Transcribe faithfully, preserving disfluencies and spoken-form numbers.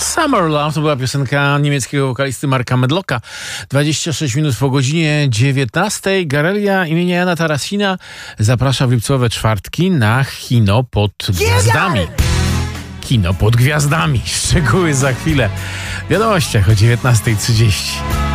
Summer Love to była piosenka niemieckiego wokalisty Marka Medlocka. dwadzieścia sześć minut po godzinie dziewiętnastej. Galeria imienia Jana Tarasina zaprasza w lipcowe czwartki na kino pod gwiazdami. Kino pod gwiazdami. Szczegóły za chwilę. W wiadomościach o dziewiętnasta trzydzieści.